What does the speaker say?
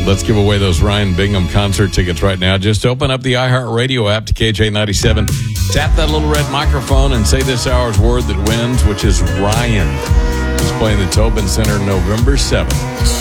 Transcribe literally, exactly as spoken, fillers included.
let's give away those Ryan Bingham concert tickets right now. Just open up the iHeartRadio app to K J ninety-seven. Tap that little red microphone and say this hour's word that wins, which is Ryan. He's playing the Tobin Center November seventh.